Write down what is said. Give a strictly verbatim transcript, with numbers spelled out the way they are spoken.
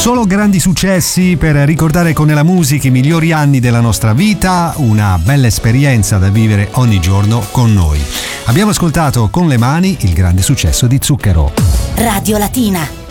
Solo grandi successi per ricordare con la musica i migliori anni della nostra vita, una bella esperienza da vivere ogni giorno con noi. Abbiamo ascoltato Con le mani il grande successo di Zucchero. Radio Latina.